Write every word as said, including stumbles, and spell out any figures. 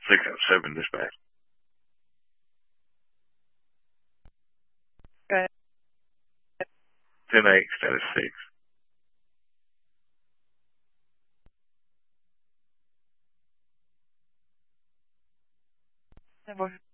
six oh seven dispatch. Good. ten eight, status six. Number